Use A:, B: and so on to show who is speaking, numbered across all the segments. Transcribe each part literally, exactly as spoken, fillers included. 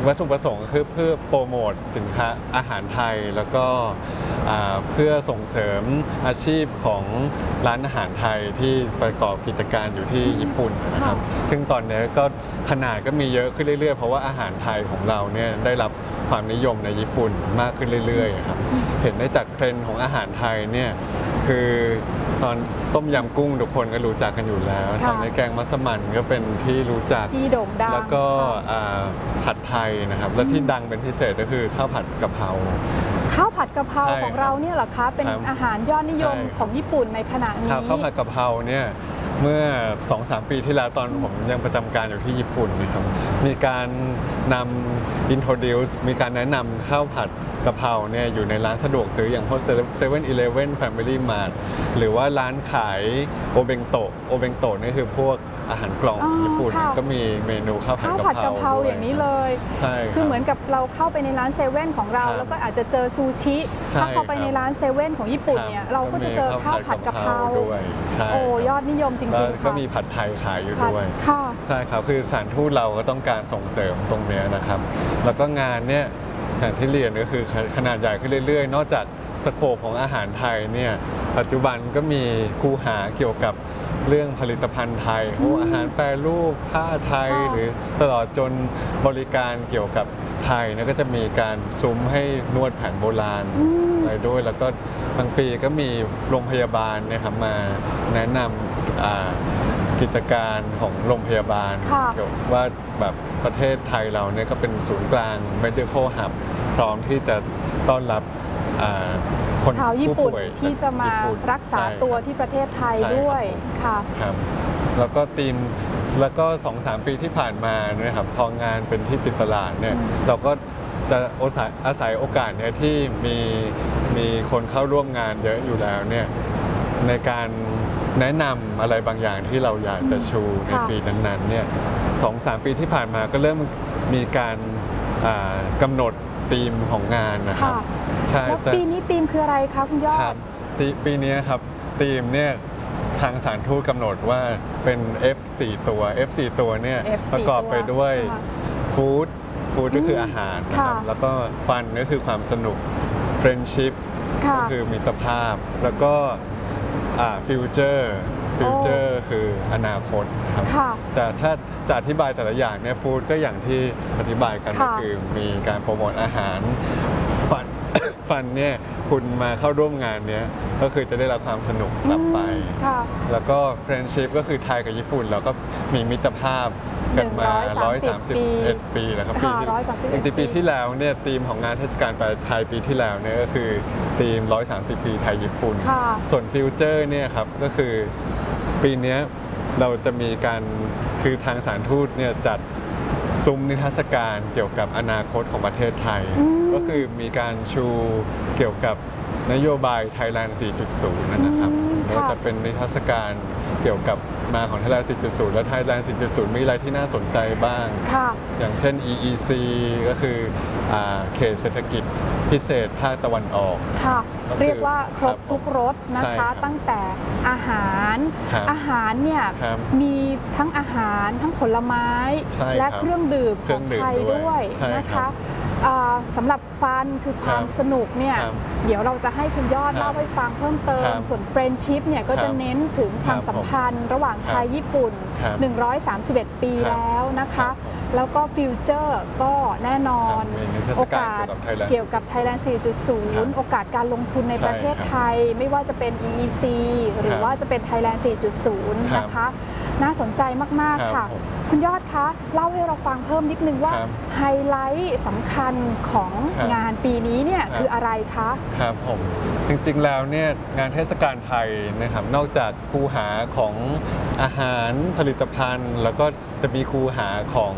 A: วัตถุประสงค์คือเพื่อโปรโมทสินค้าอาหารไทยแล้วก็เพื่อส่งเสริมอาชีพของร้านอาหารไทยที่ประกอบกิจการอยู่ที่ญี่ปุ่นนะครับซึ่งตอนนี้ก็ขนาดก็มีเยอะขึ้นเรื่อยๆเพราะว่าอาหารไทยของเราเนี่ยได้รับความนิยมในญี่ปุ่นมากขึ้นเรื่อยๆครับเห็นได้จากเทรนด์ของอาหารไทยเนี่ยคือตอนต้มยำกุ้งทุกคนก็รู้จักกันอยู่แล้วตอนนี้แกงมัสมั่นก็เป็นที่รู้จัก
B: ที่โด่งดัง
A: แล้วก็ผัดไทยนะครับและที่ดังเป็นพิเศษก็คือข้าวผัดกะเพรา
B: ข้าวผัดกะเพราของเราเนี่ยเหรอคะเป็นอาหารยอดนิยมของญี่ปุ่นในขณะนี้
A: ข้าวผัดกะเพราเนี่ยเมื่อ สองสาม ปีที่แล้วตอนผมยังประจำการอยู่ที่ญี่ปุ่นนะครับมีการนำ introduce มีการแนะนำข้าวผัดกะเพราเนี่ยอยู่ในร้านสะดวกซื้ออย่างพวก เซเว่น อีเลฟเว่น แฟมิลี่มาร์ท หรือว่าร้านขายโอเบงโตะโอเบงโตะนี่คือพวกอาหารกล่องญี่ปุ่นก็มีเมนูข้าวผัดกะเพรา
B: อย่างนี้เลย
A: ใช่
B: คือเหมือนกับเราเข้าไปในร้านเซเว่นของเราแล้วก็อาจจะเจอซูชิถ้าเข้าไปในร้านเซเว่นของญี่ปุ่นเนี่ยเราก็จะเจอข้าวผัดกะเพรา
A: ด้วย
B: โอ้ยอดนิยมจริงๆ
A: ก็มีผัดไทยขายอยู่ด้วย
B: ค่ะ
A: ใช่ครับคือสถานทูตเราก็ต้องการส่งเสริมตรงนี้นะครับแล้วก็งานเนี่ยอย่างที่เรียนก็คือขนาดใหญ่ขึ้นเรื่อยๆนอกจากสโคปของอาหารไทยเนี่ยปัจจุบันก็มีคูหาเกี่ยวกับเรื่องผลิตภัณฑ์ไทยอาหารแปรรูปผ้าไทยหรือตลอดจนบริการเกี่ยวกับไทยเนี่ยก็จะมีการซุ้มให้นวดแผนโบราณอะไรด้วยแล้วก็บางปีก็มีโรงพยาบาลนะครับมาแนะนำกิจการของโรงพยาบาลเกี่ยวว่าแบบประเทศไทยเราเนี่ยก็เป็นศูนย์กลาง medical hub พร้อมที่จะต้อนรับ
B: คนชาวญี่ปุ่นที่จะมารักษาตัวที่ประเทศไทยด้วยค่ะ
A: ครับแล้วก็ทีมแล้วก็ สองสาม ปีที่ผ่านมาเนี่ยครับพองานเป็นที่ติดตลาดเนี่ยเราก็จะอาศัยโอกาสเนี่ยที่มีมีคนเข้าร่วมงานเยอะอยู่แล้วเนี่ยในการแนะนำอะไรบางอย่างที่เราอยากจะชูในปีนั้นๆเนี่ย สองสาม ปีที่ผ่านมาก็เริ่มมีการกำหนดธีมของงานนะครับ
B: ใช่แล้วปีนี้ธีมคืออะไรคะคุณยอด
A: ปีนี้ครับธีมเนี่ยทางสถานทูตกำหนดว่าเป็น เอฟ สี่ ตัว เอฟ สี่ ตัวเนี่ยประกอบไปด้วยฟู้ดฟู้ดก็คืออาหารนะครับแล้วก็ฟันก็คือความสนุกเฟรนชิพก็คือมิตรภาพแล้วก็ฟิวเจอร์ฟิวเจอร์คืออนาคตครับแต่ถ้าจะอธิบายแต่ละอย่างเนี่ยฟู้ดก็อย่างที่อธิบายกันก็คือมีการโปรโมทอาหารฟันฟันเนี่ยคุณมาเข้าร่วมงานเนี้ยก็คือจะได้รับความสนุกกลับไปแล้วก็เฟรนชิพก็คือไทยกับญี่ปุ่นเราก็มีมิตรภาพกันมา หนึ่งร้อยสามสิบเอ็ด ปีแล้วครับปีที่จริงๆปีที่แล้วเนี่ยธีมของงานเทศกาลปลาไทยปีที่แล้วเนี่ยก็คือธีมหนึ่งร้อยสามสิบปีไทยญี่ปุ่นส่วนฟิวเจอร์เนี่ยครับก็คือปีนี้เราจะมีการคือทางสถานทูตเนี่ยจัดซุ้มนิทรรศการเกี่ยวกับอนาคตของประเทศไทยก็คือมีการชูเกี่ยวกับนโยบาย Thailand สี่จุดศูนย์ นะครับก็จะเป็นนิทรรศการเกี่ยวกับมาของ Thailand สี่จุดศูนย์ และ Thailand สี่จุดศูนย์ มีอะไรที่น่าสนใจบ้างอย่างเช่น อี อี ซี ก็คือเขตเศรษฐกิจพิเศษภาคตะวันออก
B: เรียกว่าครบทุกรสนะคะตั้งแต่อาหารอาหารเนี่ยมีทั้งอาหารทั้งผลไม้และเครื่องดื่มของไทยด้วยนะคะสำหรับฟันคือความสนุกเนี่ยเดี๋ยวเราจะให้คุณยอดเล่าให้ฟังเพิ่มเติมส่วนเฟรนชิพเนี่ยก็จะเน้นถึงความสัมพันธ์ระหว่างไทยญี่ปุ่นหนึ่งร้อยสามสิบเอ็ดปีแล้วนะคะแล้วก็ฟิวเจอร์ก็แน่นอนโอกาสเกี่ยวกับ Thailand สี่จุดศูนย์ โอกาสการลงทุนในประเทศไทยไม่ว่าจะเป็น อี อี ซี หรือว่าจะเป็น Thailand สี่จุดศูนย์ นะคะน่าสนใจมากๆค่ะคุณยอดคะเล่าให้เราฟังเพิ่มนิดนึงว่าไฮไลท์สำคัญของงานปีนี้เนี่ยคืออะไรคะ
A: ครับผมจริงๆแล้วเนี่ยงานเทศกาลไทยนะครับนอกจากคูหาของอาหารผลิตภัณฑ์แล้วก็จะมีคูหาของ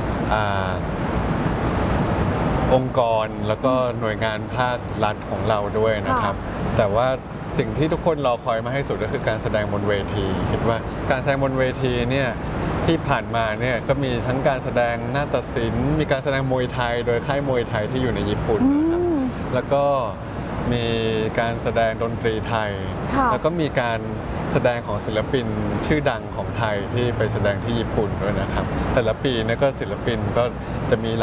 A: องค์กรแล้วก็หน่วยงานภาครัฐของเราด้วยนะครับแต่ว่าสิ่งที่ทุกคนรอคอยมาให้สุดก็คือการแสดงบนเวทีคิดว่าการแสดงบนเวทีเนี่ยที่ผ่านมาเนี่ยก็มีทั้งการแสดงนาฏศิลป์มีการแสดงมวยไทยโดยค่ายมวยไทยที่อยู่ในญี่ปุ่นนะครับแล้วก็มีการแสดงดนตรีไทยแล้วก็มีการแสดงของศิลปินชื่อดังของไทยที่ไปแสดงที่ญี่ปุ่นด้วยนะครับแต่ละปีเนี่ยก็ศิลปินก็จะมี